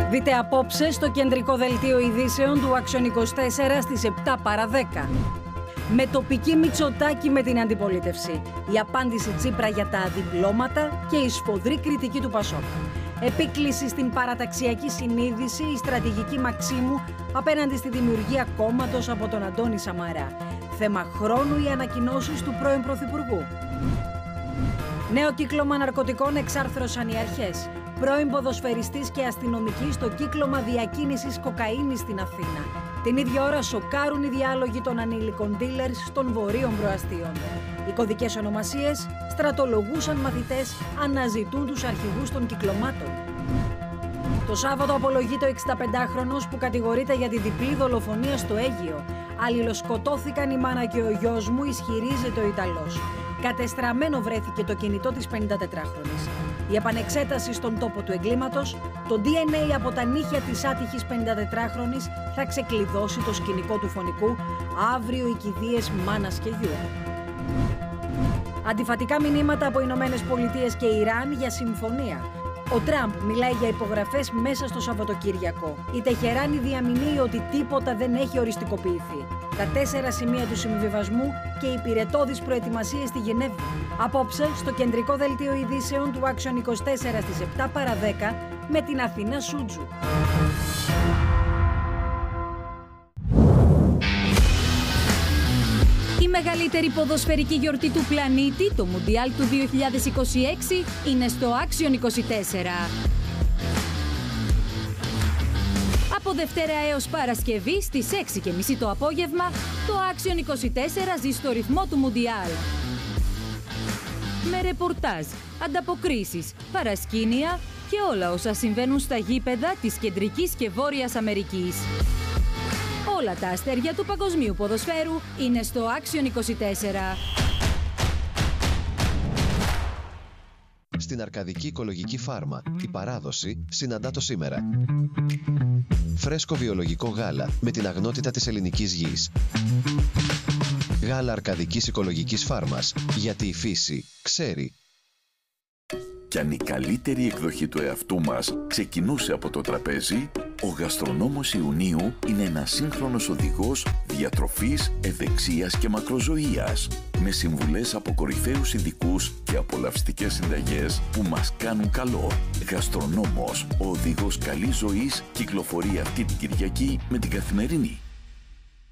Δείτε απόψε στο κεντρικό δελτίο ειδήσεων του Action 24 στις 7 παρά 10. Με τοπική Μητσοτάκη με την αντιπολίτευση. Η απάντηση Τσίπρα για τα διπλώματα και η σφοδρή κριτική του Πασόκ. Επίκληση στην παραταξιακή συνείδηση, η στρατηγική Μαξίμου απέναντι στη δημιουργία κόμματος από τον Αντώνη Σαμαρά. Θέμα χρόνου οι ανακοινώσεις του πρώην Πρωθυπουργού. Νέο κύκλωμα ναρκωτικών εξάρθρωσαν οι αρχές. Πρώην ποδοσφαιριστής και αστυνομική στο κύκλωμα διακίνησης κοκαίνης στην Αθήνα. Την ίδια ώρα σοκάρουν οι διάλογοι των ανήλικων dealers των βορείων προαστίων. Οι κωδικές ονομασίες στρατολογούσαν μαθητές, αναζητούν τους αρχηγούς των κυκλωμάτων. Το Σάββατο απολογείται ο 65χρονος που κατηγορείται για τη διπλή δολοφονία στο Αίγυο. Αλληλοσκοτώθηκαν η μάνα και ο γιος μου, ισχυρίζεται ο Ιταλός. Κατεστραμμένο βρέθηκε το κινητό της 54χρονης. Η επανεξέταση στον τόπο του εγκλήματος, το DNA από τα νύχια της άτυχης 54χρονης θα ξεκλειδώσει το σκηνικό του φωνικού, αύριο οι κηδείες μάνας και γιου. Αντιφατικά μηνύματα από Ηνωμένες Πολιτείες και Ιράν για συμφωνία. Ο Τραμπ μιλάει για υπογραφές μέσα στο Σαββατοκύριακο. Η Τεχεράνη διαμηνύει ότι τίποτα δεν έχει οριστικοποιηθεί. Τα 4 σημεία του συμβιβασμού και οι υπηρετώδεις προετοιμασίες στη Γενέβη. Απόψε, στο κεντρικό δελτίο ειδήσεων του Action 24 στις 7 παρά 10 με την Αθήνα Σούτζου. Η μεγαλύτερη ποδοσφαιρική γιορτή του πλανήτη, το Μουντιάλ του 2026, είναι στο Action 24. Από Δευτέρα έως Παρασκευή στις 6:30 το απόγευμα, το Action 24 ζει στο ρυθμό του Μουντιάλ. Με ρεπορτάζ, ανταποκρίσεις, παρασκήνια και όλα όσα συμβαίνουν στα γήπεδα της Κεντρικής και Βόρειας Αμερικής. Όλα τα αστέρια του παγκοσμίου ποδοσφαίρου είναι στο Action 24. Στην Αρκαδική Οικολογική Φάρμα, η παράδοση συναντά το σήμερα. Φρέσκο βιολογικό γάλα με την αγνότητα της ελληνικής γης. Γάλα Αρκαδικής Οικολογικής Φάρμας, γιατί η φύση ξέρει. Κι αν η καλύτερη εκδοχή του εαυτού μας ξεκινούσε από το τραπέζι, ο γαστρονόμος Ιουνίου είναι ένας σύγχρονος οδηγός διατροφής, ευεξίας και μακροζωίας, με συμβουλές από κορυφαίους ειδικούς και απολαυστικές συνταγές που μας κάνουν καλό. Γαστρονόμος, ο οδηγός καλής ζωής, κυκλοφορεί αυτή την Κυριακή με την Καθημερινή.